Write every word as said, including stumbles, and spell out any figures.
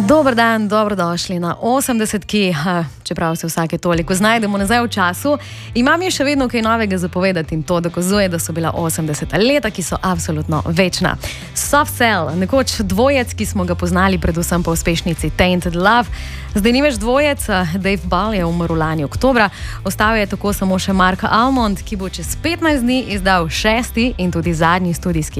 Dober dan, dobrodošli na osemdesetki, čeprav se vsake toliko znajdemo nazaj v času. Imam je še vedno kaj novega zapovedati in to dokazuje, da so bila osemdeseta leta, ki so absolutno večna. Soft Cell, nekoč dvojec, ki smo ga poznali predvsem po uspešnici Tainted Love. Zdaj ni več dvojec, Dave Ball je umrl lani oktobra, ostal je tako samo še Mark Almond, ki bo čez petnajst dni izdal šesti in tudi zadnji studijski